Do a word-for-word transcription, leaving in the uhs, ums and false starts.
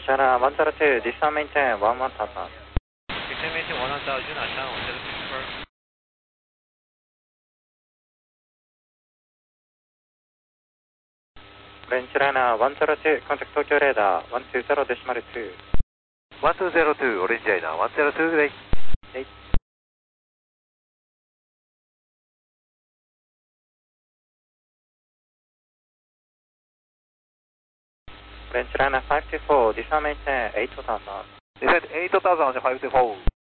Ashana one zero two, descend maintain one one thousand. Descend maintain one one thousand, Ashana one zero two, confirm. French liner one zero two, contact Tokyo radar one two zero decimal two. one two zero two, orange liner one zero two, right. Right. French liner five two four, descend maintain eight thousand. Descend eight thousand on five two four.